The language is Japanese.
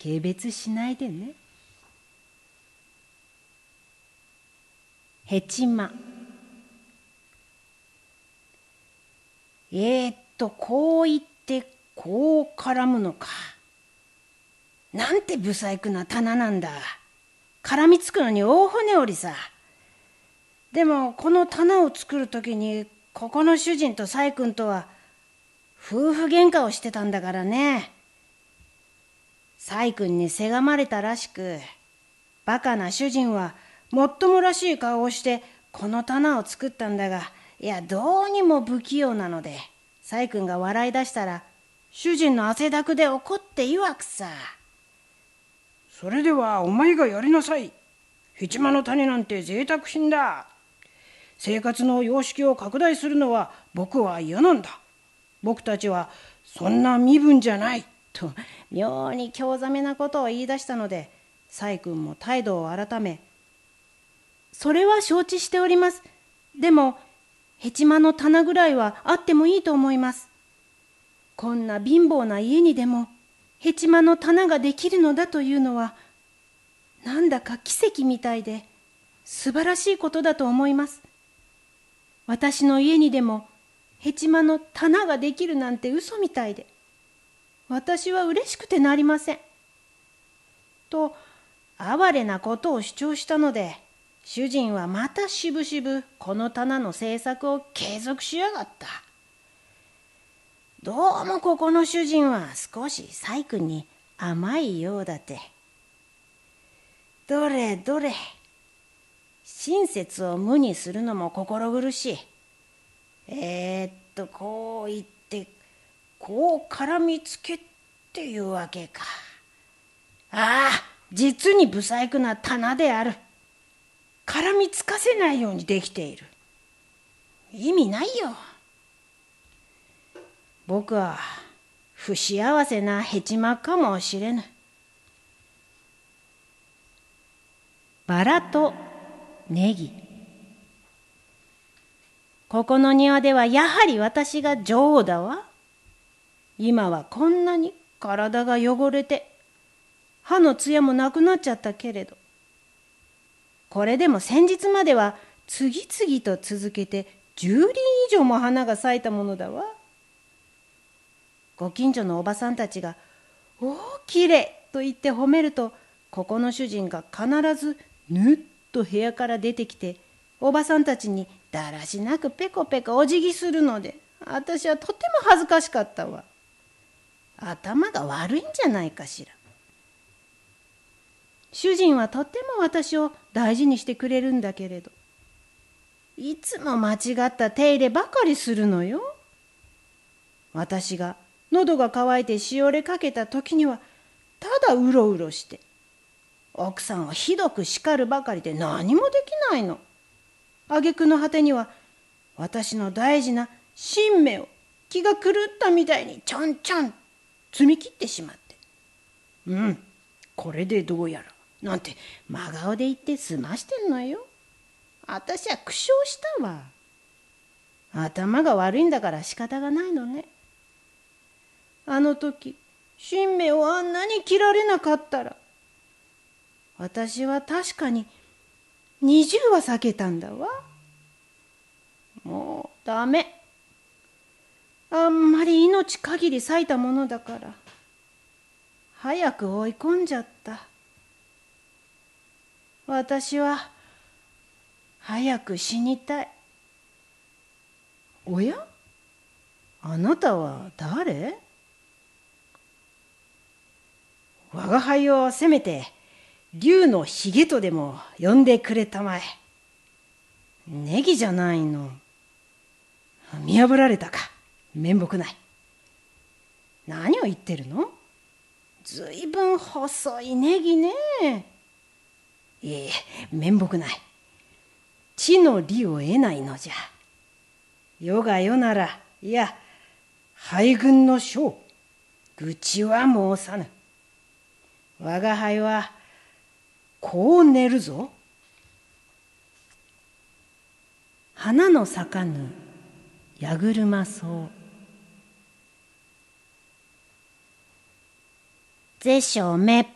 軽蔑しないでね。ヘチマ。こう言ってこう絡むのか。なんて不細工な棚なんだ。絡みつくのに大骨折りさ。でもこの棚を作るときにここの主人と細君とは夫婦喧嘩をしてたんだからね。細君にせがまれたらしく、バカな主人はもっともらしい顔をしてこの棚を作ったんだが、いやどうにも不器用なので、細君が笑い出したら主人の汗だくで怒っていわくさ。 それではお前がやりなさい。ヘチマの種なんて贅沢品だ。生活の様式を拡大するのは僕は嫌なんだ。僕たちはそんな身分じゃない。 と妙に興ざめなことを言い出したので、細君も態度を改め、それは承知しております。でもヘチマの棚ぐらいはあってもいいと思います。こんな貧乏な家にでもヘチマの棚ができるのだというのは、なんだか奇跡みたいで素晴らしいことだと思います。私の家にでもヘチマの棚ができるなんて嘘みたいで、私は嬉しくてなりません。と哀れなことを主張したので、主人はまたしぶしぶこの棚の製作を継続しやがった。どうもここの主人は少し細君に甘いようだて。どれどれ、親切を無にするのも心苦しい。こう言ってこう絡みつけっていうわけか。ああ、実に不細工な棚である。絡みつかせないようにできている。意味ないよ。僕は不幸せなヘチマかもしれぬ。バラとネギ。ここの庭ではやはり私が女王だわ。今はこんなに体が汚れて歯のつやもなくなっちゃったけれど、これでも先日までは次々と続けて10輪以上も花が咲いたものだわ。ご近所のおばさんたちが「おおきれい」と言って褒めると、ここの主人が必ずぬっと部屋から出てきて、おばさんたちにだらしなくペコペコお辞儀するので、私はとても恥ずかしかったわ。頭が悪いんじゃないかしら。主人はとても私を大事にしてくれるんだけれど、いつも間違った手入ればかりするのよ。私が喉が渇いてしおれかけた時にはただうろうろして、奥さんをひどく叱るばかりで何もできないの。挙句の果てには私の大事な新芽を気が狂ったみたいにちょんちょん積み切ってしまって、これでどうやらなんて真顔で言って済ましてんのよ。私は苦笑したわ。頭が悪いんだから仕方がないのね。あの時新芽をあんなに切られなかったら、私は確かに20は避けたんだわ。もうダメ。あんまり命限り咲いたものだから早く追い込んじゃった。私は早く死にたい。おや？あなたは誰？我が輩をせめて竜のひげとでも呼んでくれたまえ。ネギじゃないの。見破られたか。面目ない。何を言ってるの？ずいぶん細いネギね。いえ、面目ない。地の利を得ないのじゃ。世が世なら、いや、敗軍の将、愚痴は申さぬ。我が輩はこう寝るぞ。花の咲かぬ矢車草。是小滅